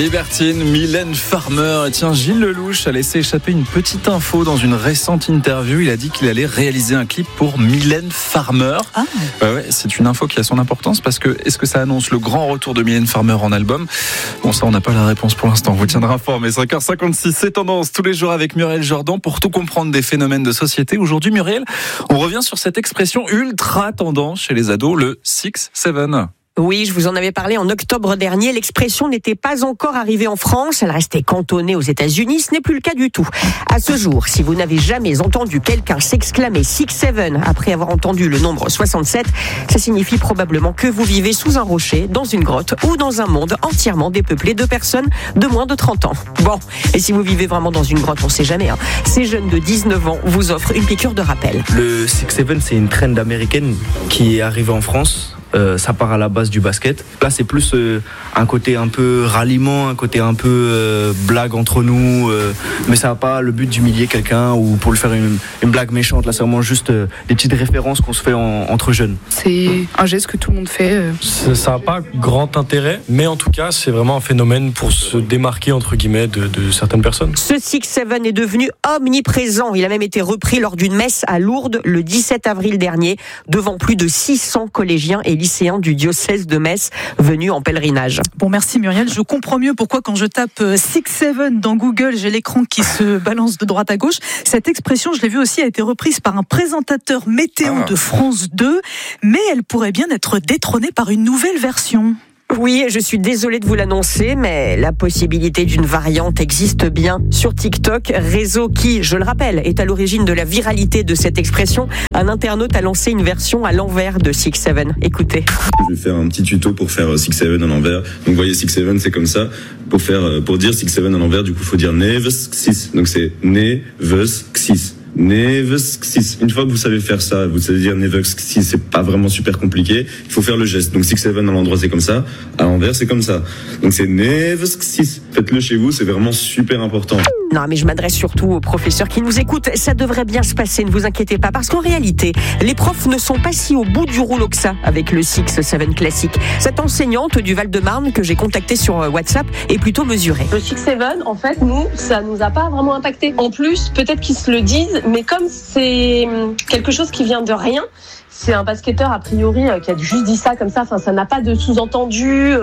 Libertine, Mylène Farmer. Et tiens, Gilles Lelouch a laissé échapper une petite info dans une récente interview. Il a dit qu'il allait réaliser un clip pour Mylène Farmer. Ah. Ouais, c'est une info qui a son importance parce que est-ce que ça annonce le grand retour de Mylène Farmer en album ? Bon, ça, on n'a pas la réponse pour l'instant. On vous tiendra informé. 5h56, c'est Tendance tous les jours avec Muriel Jordan pour tout comprendre des phénomènes de société. Aujourd'hui, Muriel, on revient sur cette expression ultra tendance chez les ados, le 6-7. Oui, je vous en avais parlé en octobre dernier. L'expression n'était pas encore arrivée en France. Elle restait cantonnée aux États-Unis. Ce n'est plus le cas du tout. À ce jour, si vous n'avez jamais entendu quelqu'un s'exclamer 6-7 après avoir entendu le nombre 67, ça signifie probablement que vous vivez sous un rocher, dans une grotte ou dans un monde entièrement dépeuplé de personnes de moins de 30 ans. Bon, et si vous vivez vraiment dans une grotte, on ne sait jamais. Ces jeunes de 19 ans vous offrent une piqûre de rappel. Le 6-7, c'est une trend américaine qui est arrivée en France. Ça part à la base du basket. Là, c'est plus un côté un peu ralliement, un côté un peu blague entre nous, mais ça n'a pas le but d'humilier quelqu'un ou pour lui faire une blague méchante. Là, c'est vraiment juste des petites références qu'on se fait entre jeunes. C'est un geste que tout le monde fait. Ça n'a pas grand intérêt, mais en tout cas, c'est vraiment un phénomène pour se démarquer, entre guillemets, de certaines personnes. Ce 6-7 est devenu omniprésent. Il a même été repris lors d'une messe à Lourdes le 17 avril dernier, devant plus de 600 collégiens et lycéens du diocèse de Metz venus en pèlerinage. Bon, merci Muriel. Je comprends mieux pourquoi quand je tape 6-7 dans Google, j'ai l'écran qui se balance de droite à gauche. Cette expression, je l'ai vu aussi, a été reprise par un présentateur météo de France 2, mais elle pourrait bien être détrônée par une nouvelle version. Oui, je suis désolée de vous l'annoncer, mais la possibilité d'une variante existe bien sur TikTok, réseau qui, je le rappelle, est à l'origine de la viralité de cette expression. Un internaute a lancé une version à l'envers de 6-7. Écoutez. Je vais faire un petit tuto pour faire 6-7 à l'envers. Donc vous voyez 6-7, c'est comme ça. Pour dire 6-7 à l'envers, du coup, il faut dire neves 6. Donc c'est neves 6. Nevexis. Une fois que vous savez faire ça, vous savez dire Nevexis, c'est pas vraiment super compliqué. Il faut faire le geste. Donc 6-7 à l'endroit, c'est comme ça. À l'envers, c'est comme ça. Donc c'est Nevexis. Faites-le chez vous, c'est vraiment super important. Non, mais je m'adresse surtout aux professeurs qui nous écoutent. Ça devrait bien se passer, ne vous inquiétez pas. Parce qu'en réalité, les profs ne sont pas si au bout du rouleau que ça avec le 6-7 classique. Cette enseignante du Val-de-Marne que j'ai contactée sur WhatsApp est plutôt mesurée. Le 6-7, en fait, nous, ça nous a pas vraiment impacté. En plus, peut-être qu'ils se le disent, mais comme c'est quelque chose qui vient de rien, c'est un basketteur a priori qui a juste dit ça comme ça, enfin ça n'a pas de sous-entendu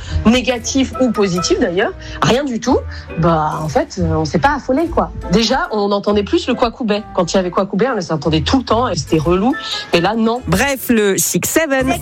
négatif ou positif d'ailleurs, rien du tout. Bah en fait, on s'est pas affolé quoi. Déjà, on entendait plus le Kwakubé. Quand il y avait Kwakubé, on les entendait tout le temps et c'était relou. Et là non. Bref, le 6-7.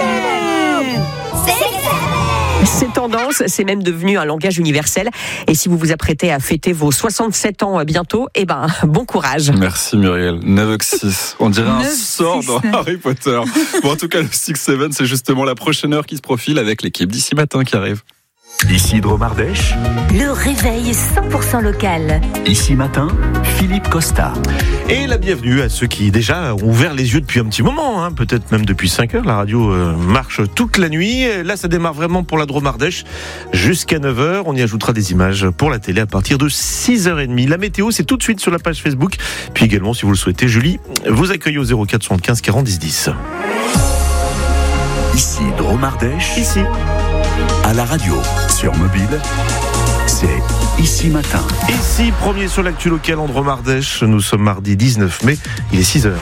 C'est tendance, c'est même devenu un langage universel. Et si vous vous apprêtez à fêter vos 67 ans bientôt, bon courage. Merci Muriel. Nevexis. On dirait un sort dans Harry Potter. Bon, en tout cas, le 6-7, c'est justement la prochaine heure qui se profile avec l'équipe d'ici matin qui arrive. Ici Dromardèche. Le réveil 100% local. Ici matin, Philippe Costa. Et la bienvenue à ceux qui déjà ont ouvert les yeux depuis un petit moment, peut-être même depuis 5 heures. La radio marche toute la nuit. Là, ça démarre vraiment pour la Dromardèche jusqu'à 9h. On y ajoutera des images pour la télé à partir de 6h30. La météo, c'est tout de suite sur la page Facebook. Puis également, si vous le souhaitez, Julie vous accueille au 04 75 40 10 10. Ici Dromardèche. Ici. À la radio, sur mobile, c'est Ici Matin. Ici, premier sur l'actu locale en Dromardèche. Nous sommes mardi 19 mai, il est 6h.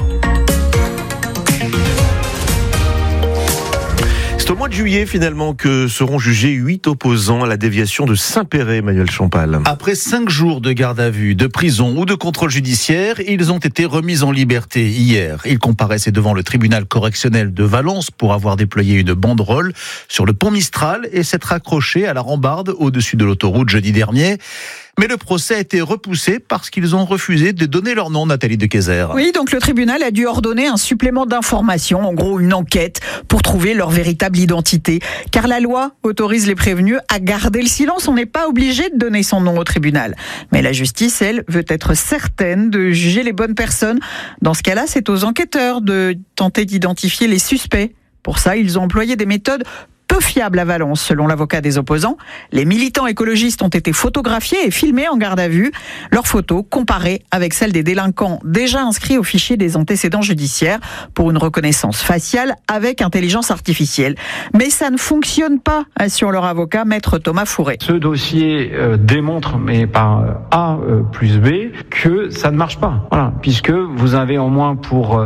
C'est au mois de juillet, finalement, que seront jugés 8 opposants à la déviation de Saint-Péray, Manuel Champal. Après 5 jours de garde à vue, de prison ou de contrôle judiciaire, ils ont été remis en liberté hier. Ils comparaissaient devant le tribunal correctionnel de Valence pour avoir déployé une banderole sur le pont Mistral et s'être accrochés à la rambarde au-dessus de l'autoroute jeudi dernier. Mais le procès a été repoussé parce qu'ils ont refusé de donner leur nom, Nathalie de Keyser. Oui, donc le tribunal a dû ordonner un supplément d'information, en gros une enquête, pour trouver leur véritable identité. Car la loi autorise les prévenus à garder le silence. On n'est pas obligé de donner son nom au tribunal. Mais la justice, elle, veut être certaine de juger les bonnes personnes. Dans ce cas-là, c'est aux enquêteurs de tenter d'identifier les suspects. Pour ça, ils ont employé des méthodes peu fiable à Valence, selon l'avocat des opposants. Les militants écologistes ont été photographiés et filmés en garde à vue. Leurs photos comparées avec celles des délinquants déjà inscrits au fichier des antécédents judiciaires pour une reconnaissance faciale avec intelligence artificielle. Mais ça ne fonctionne pas, assure leur avocat, maître Thomas Fourré. Ce dossier démontre, mais par A plus B, que ça ne marche pas. Voilà, puisque vous avez au moins pour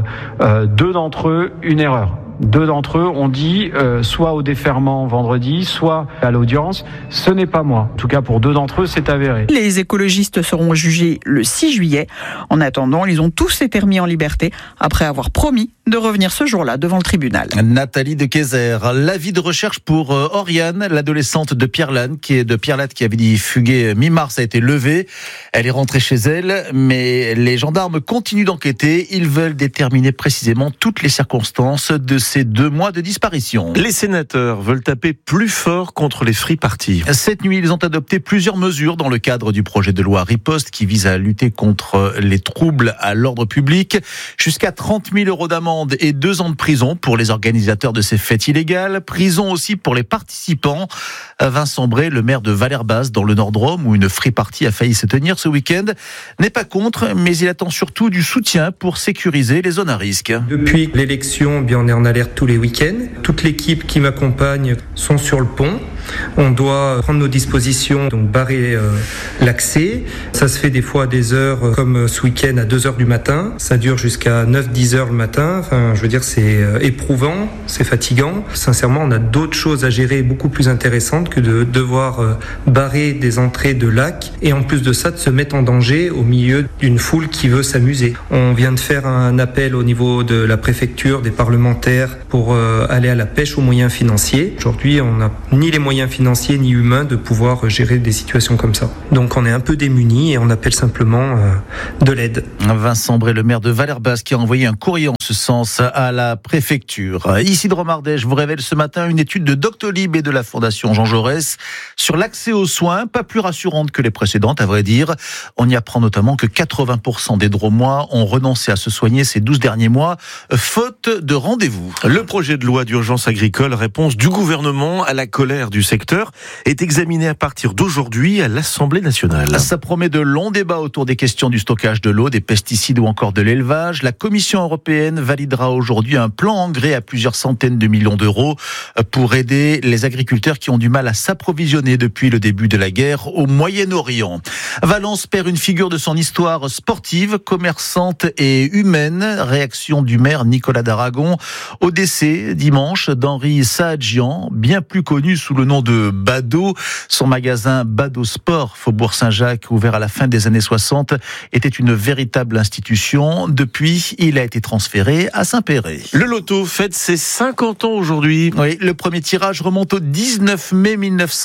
2 d'entre eux une erreur. 2 d'entre eux ont dit soit au déferment vendredi, soit à l'audience. Ce n'est pas moi. En tout cas, pour 2 d'entre eux, c'est avéré. Les écologistes seront jugés le 6 juillet. En attendant, ils ont tous été remis en liberté après avoir promis de revenir ce jour-là devant le tribunal. Nathalie de Kayser, l'avis de recherche pour Oriane, l'adolescente de Pierre-Latte qui avait dit fuguer mi-mars, a été levé. Elle est rentrée chez elle, mais les gendarmes continuent d'enquêter. Ils veulent déterminer précisément toutes les circonstances de ces 2 mois de disparition. Les sénateurs veulent taper plus fort contre les free parties. Cette nuit, ils ont adopté plusieurs mesures dans le cadre du projet de loi Riposte qui vise à lutter contre les troubles à l'ordre public. Jusqu'à 30 000 € d'amende et 2 ans de prison pour les organisateurs de ces fêtes illégales. Prison aussi pour les participants. Vincent Bray, le maire de Valleyre-Basse dans le Nord-Drôme, où une free party a failli se tenir ce week-end, n'est pas contre, mais il attend surtout du soutien pour sécuriser les zones à risque. Depuis l'élection, on est en alerte tous les week-ends. Toute l'équipe qui m'accompagne sont sur le pont. On doit prendre nos dispositions, donc barrer l'accès. Ça se fait des fois à des heures, comme ce week-end à 2h du matin. Ça dure jusqu'à 9-10 heures le matin. Enfin, je veux dire, c'est éprouvant, c'est fatigant. Sincèrement, on a d'autres choses à gérer beaucoup plus intéressantes que de devoir barrer des entrées de lacs et en plus de ça, de se mettre en danger au milieu d'une foule qui veut s'amuser. On vient de faire un appel au niveau de la préfecture, des parlementaires pour aller à la pêche aux moyens financiers. Aujourd'hui, on n'a ni les moyens financiers ni humains de pouvoir gérer des situations comme ça. Donc on est un peu démunis et on appelle simplement de l'aide. Vincent Bray, le maire de Valleyre-Basse, qui a envoyé un courrier en ce sens à la préfecture. Ici de Romardèche, vous révèle ce matin une étude de Doctolib et de la Fondation Jean Jaurès sur l'accès aux soins, pas plus rassurante que les précédentes, à vrai dire. On y apprend notamment que 80% des Drômois ont renoncé à se soigner ces 12 derniers mois, faute de rendez-vous. Le projet de loi d'urgence agricole, réponse du gouvernement à la colère du secteur, est examiné à partir d'aujourd'hui à l'Assemblée nationale. Ça promet de longs débats autour des questions du stockage de l'eau, des pesticides ou encore de l'élevage. La Commission européenne validera aujourd'hui un plan engrais à plusieurs centaines de millions d'euros pour aider les agriculteurs qui ont du mal à s'approvisionner depuis le début de la guerre au Moyen-Orient. Valence perd une figure de son histoire sportive, commerçante et humaine. Réaction du maire Nicolas d'Aragon au décès dimanche d'Henri Saadjian, bien plus connu sous le nom de Bado. Son magasin Bado Sport, Faubourg Saint-Jacques, ouvert à la fin des années 60, était une véritable institution. Depuis, il a été transféré à Saint-Péret. Le loto fête ses 50 ans aujourd'hui. Oui, le premier tirage remonte au 19 mai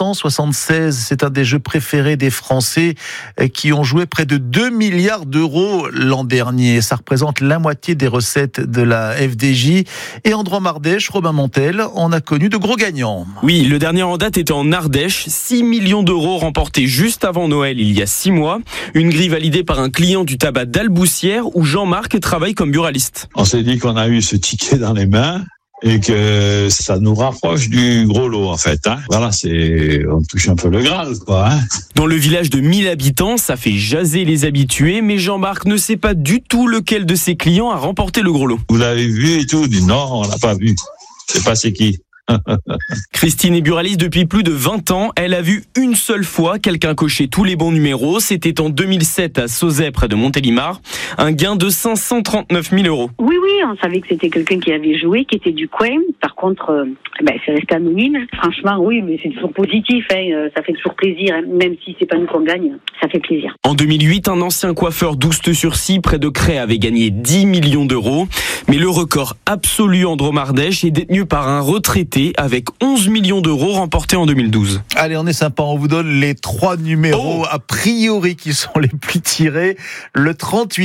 1976. C'est un des jeux préférés des Français qui ont joué près de 2 milliards d'euros l'an dernier. Ça représente la moitié des recettes de la FDJ. Et en Drôme-Ardèche, Robin Montel, on a connu de gros gagnants. Oui, le dernier en date était en Ardèche. 6 millions d'euros remportés juste avant Noël il y a 6 mois. Une grille validée par un client du tabac d'Alboussière où Jean-Marc travaille comme buraliste. On s'est dit qu'on a eu ce ticket dans les mains et que ça nous rapproche du gros lot en fait. Voilà, on touche un peu le Graal quoi. Dans le village de 1000 habitants, ça fait jaser les habitués, mais Jean-Marc ne sait pas du tout lequel de ses clients a remporté le gros lot. Vous l'avez vu et tout? Il dit non, on l'a pas vu. Je sais pas c'est qui. Christine est buraliste depuis plus de 20 ans. Elle a vu une seule fois quelqu'un cocher tous les bons numéros. C'était en 2007 à Sauzet, près de Montélimar. Un gain de 539 000 euros. Oui, on savait que c'était quelqu'un qui avait joué, qui était du coin. Par contre, c'est resté anonyme. Franchement, oui, mais c'est toujours positif. Ça fait toujours plaisir. Même si c'est pas nous qu'on gagne, ça fait plaisir. En 2008, un ancien coiffeur d'Oust-sur-Scie, près de Cré, avait gagné 10 millions d'euros. Mais le record absolu en Drôme-Ardèche est détenu par un retraité avec 11 millions d'euros remportés en 2012. Allez, on est sympa, on vous donne les 3 numéros a priori qui sont les plus tirés. Le 38,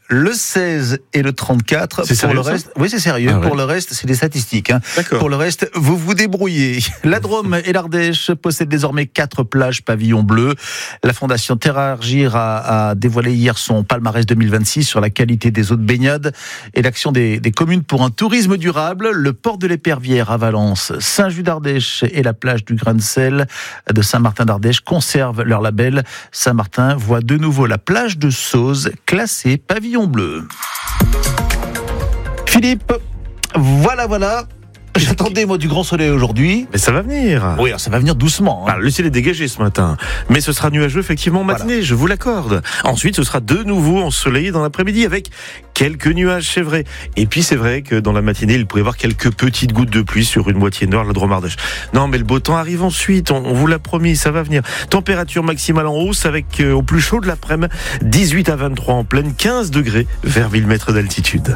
le 16 et le 34. C'est sérieux, pour le reste, oui, c'est sérieux. Ah ouais. Pour le reste, c'est des statistiques. D'accord. Pour le reste, vous vous débrouillez. La Drôme et l'Ardèche possèdent désormais 4 plages pavillon bleu. La Fondation Terrargir a dévoilé hier son palmarès 2026 sur la qualité des eaux de baignade et l'action des communes pour un tourisme durable. Le port de l'Épervière à Valence, Saint-Just d'Ardèche et la plage du Grain de Sel de Saint-Martin d'Ardèche conservent leur label. Saint-Martin voit de nouveau la plage de Sauze classée pavillon bleu. Philippe, voilà. J'attendais moi du grand soleil aujourd'hui. Mais ça va venir. Oui, ça va venir doucement. Le ciel est dégagé ce matin, mais ce sera nuageux effectivement en matinée, je vous l'accorde. Ensuite, ce sera de nouveau ensoleillé dans l'après-midi avec quelques nuages, c'est vrai. Et puis c'est vrai que dans la matinée, il pourrait y avoir quelques petites gouttes de pluie sur une moitié nord de la Drôme Ardèche. Non, mais le beau temps arrive ensuite, on vous l'a promis, ça va venir. Température maximale en hausse avec au plus chaud de l'après-midi, 18 à 23 en pleine, 15 degrés vers 1000 mètres d'altitude.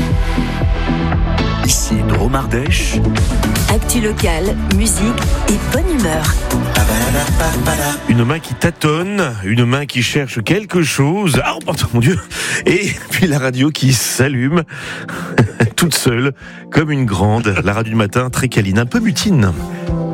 Ici Drôme Ardèche. Actu locale, musique et bonne humeur. Une main qui tâtonne, une main qui cherche quelque chose. Ah, oh, pardon, mon Dieu. Et puis la radio qui s'allume, toute seule, comme une grande. La radio du matin, très câline, un peu mutine.